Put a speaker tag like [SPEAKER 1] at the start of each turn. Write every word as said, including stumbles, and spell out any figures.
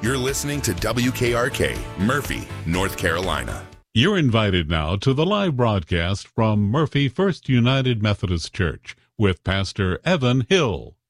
[SPEAKER 1] You're listening to W K R K, Murphy, North Carolina.
[SPEAKER 2] You're invited now to the live broadcast from Murphy First United Methodist Church with Pastor Evan Hill.